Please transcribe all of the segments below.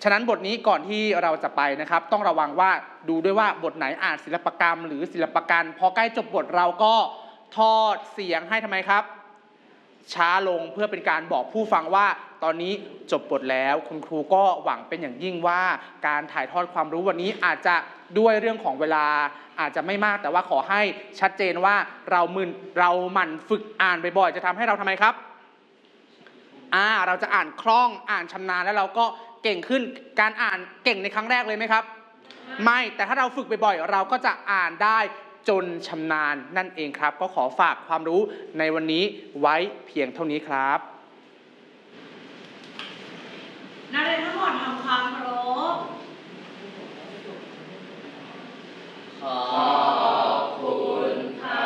ฉะนั้นบทนี้ก่อนที่เราจะไปนะครับต้องระวังว่าดูด้วยว่าบทไหนอ่านศิลปกรรมหรือศิลปกันพอใกล้จบบทเราก็ทอดเสียงให้ทำไมครับช้าลงเพื่อเป็นการบอกผู้ฟังว่าตอนนี้จบบทแล้วคุณครูก็หวังเป็นอย่างยิ่งว่าการถ่ายทอดความรู้วันนี้อาจจะด้วยเรื่องของเวลาอาจจะไม่มากแต่ว่าขอให้ชัดเจนว่าเราหมั่นฝึกอ่านบ่อยๆจะทำให้เราทำไมครับเราจะอ่านคล่องอ่านชำนาญแล้วเราก็เก่งขึ้นการอ่านเก่งในครั้งแรกเลยไหมครับไม่แต่ถ้าเราฝึกบ่อยๆเราก็จะอ่านได้จนชำนาญนั่นเองครับก็ขอฝากความรู้ในวันนี้ไว้เพียงเท่านี้ครับนักเรียนทั้งหมดทำความเคารพขอบคุณค่ะ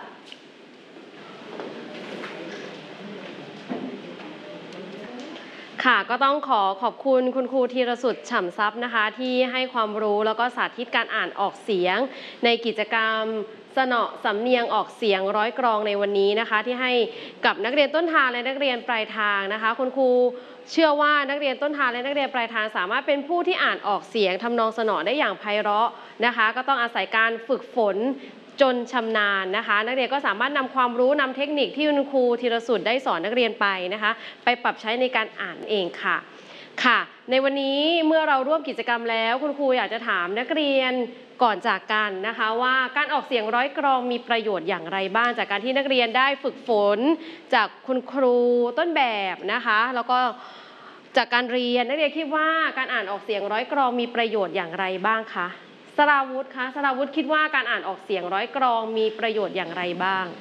ค่ะก็ต้องขอบคุณคุณครูธีรสุดฉ่ำทรัพย์นะคะที่ให้ความรู้แล้วก็สาธิตการอ่านออกเสียงในกิจกรรมสนอสำเนียงออกเสียงร้อยกรองในวันนี้นะคะที่ให้กับนักเรียนต้นทางและนักเรียนปลายทางนะคะคุณครูเชื่อว่านักเรียนต้นทางและนักเรียนปลายทางสามารถเป็นผู้ที่อ่านออกเสียงทำนองสนอได้อย่างไพเราะนะคะก็ต้องอาศัยการฝึกฝนจนชำนาญนะคะนักเรียนก็สามารถนำความรู้นำเทคนิคที่คุณครูธีรสุดได้สอนนักเรียนไปนะคะไปปรับใช้ในการอ่านเองค่ะในวันนี้เมื่อเราร่วมกิจกรรมแล้วคุณครูอยากจะถามนักเรียนก่อนจากกันนะคะว่าการออกเสียงร้อยกรองมีประโยชน์อย่างไรบ้างจากการที่นักเรียนได้ฝึกฝนจากคุณครูต้นแบบนะคะแล้วก็จากการเรียนนักเรียนคิดว่าการอ่านออกเสียงร้อยกรองมีประโยชน์อย่างไรบ้างคะสราวุธคะสราวุธคิดว่าการอ่านออกเสียงร้อยกรองมีประโยชน์อย่างไรบ้าง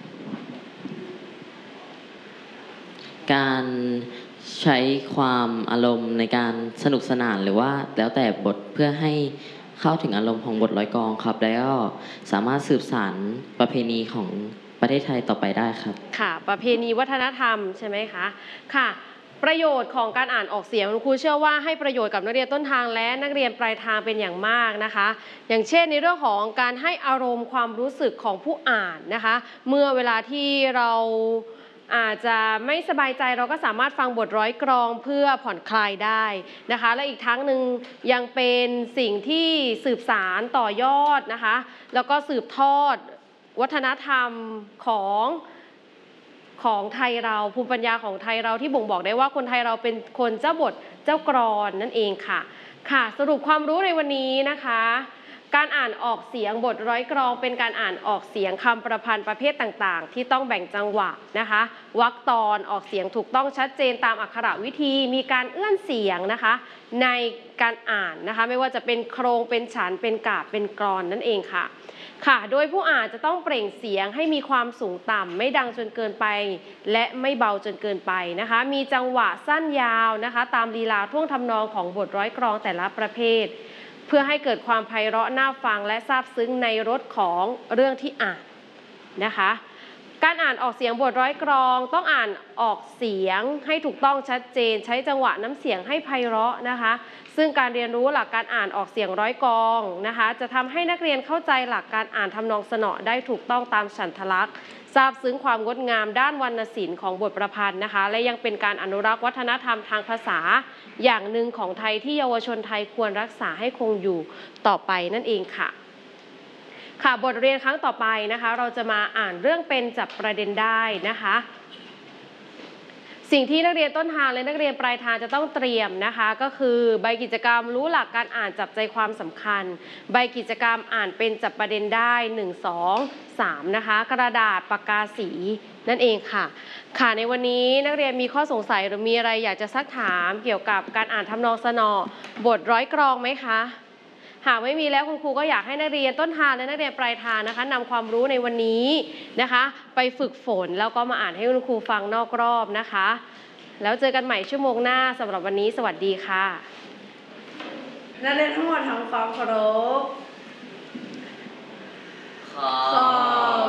การใช้ความอารมณ์ในการสนุกสนานหรือว่าแล้วแต่บทเพื่อให้เข้าถึงอารมณ์ของบทร้อยกรองครับแล้วก็สามารถสืบสานประเพณีของประเทศไทยต่อไปได้ครับค่ะประเพณีวัฒนธรรมใช่ไหมคะค่ะประโยชน์ของการอ่านออกเสียงคุณครูเชื่อว่าให้ประโยชน์กับนักเรียนต้นทางและนักเรียนปลายทางเป็นอย่างมากนะคะอย่างเช่นในเรื่องของการให้อารมณ์ความรู้สึกของผู้อ่านนะคะเมื่อเวลาที่เราอาจจะไม่สบายใจเราก็สามารถฟังบทร้อยกรองเพื่อผ่อนคลายได้นะคะและอีกทั้งหนึ่งยังเป็นสิ่งที่สืบสานต่อยอดนะคะแล้วก็สืบทอดวัฒนธรรมของไทยเราภูมิปัญญาของไทยเราที่บ่งบอกได้ว่าคนไทยเราเป็นคนเจ้าบทเจ้ากรอนนั่นเองค่ะสรุปความรู้ในวันนี้นะคะการอ่านออกเสียงบทร้อยกรองเป็นการอ่านออกเสียงคำประพันธ์ประเภทต่างๆที่ต้องแบ่งจังหวะนะคะวรรคตอนออกเสียงถูกต้องชัดเจนตามอักขระวิธีมีการเอื้อนเสียงนะคะในการอ่านนะคะไม่ว่าจะเป็นโครงเป็นฉันเป็นกาบเป็นกรอนนั่นเองค่ะโดยผู้อ่านจะต้องเปล่งเสียงให้มีความสูงต่ำไม่ดังจนเกินไปและไม่เบาจนเกินไปนะคะมีจังหวะสั้นยาวนะคะตามลีลาท่วงทำนองของบทร้อยกรองแต่ละประเภทเพื่อให้เกิดความไพเราะน่าฟังและซาบซึ้งในรสของเรื่องที่อ่านนะคะการอ่านออกเสียงบทร้อยกรองต้องอ่านออกเสียงให้ถูกต้องชัดเจนใช้จังหวะน้ำเสียงให้ไพเราะนะคะซึ่งการเรียนรู้หลักการอ่านออกเสียงร้อยกรองนะคะจะทำให้นักเรียนเข้าใจหลักการอ่านทำนองสนอได้ถูกต้องตามฉันทลักษณ์ซาบซึ้งความงดงามด้านวรรณศิลป์ของบทประพันธ์นะคะและยังเป็นการอนุรักษ์วัฒนธรรมทางภาษาอย่างหนึ่งของไทยที่เยาวชนไทยควรรักษาให้คงอยู่ต่อไปนั่นเองค่ะบทเรียนครั้งต่อไปนะคะเราจะมาอ่านเรื่องเป็นจับประเด็นได้นะคะสิ่งที่นักเรียนต้นทางและนักเรียนปลายทางจะต้องเตรียมนะคะก็คือใบกิจกรรมรู้หลักการอ่านจับใจความสำคัญใบกิจกรรมอ่านเป็นจับประเด็นได้1 2 3นะคะกระดาษปากกาสีนั่นเองค่ะในวันนี้นักเรียนมีข้อสงสัยหรือมีอะไรอยากจะซักถามเกี่ยวกับการอ่านทำนองสนอบทร้อยกรองไหมคะหากไม่มีแล้วคุณครูก็อยากให้นักเรียนต้นทางและนักเรียนปลายทางนะคะนำความรู้ในวันนี้นะคะไปฝึกฝนแล้วก็มาอ่านให้คุณครูฟังนอกรอบนะคะแล้วเจอกันใหม่ชั่วโมงหน้าสำหรับวันนี้สวัสดีค่ะนักเรียนทั้งหมดทำความเคารพขอบ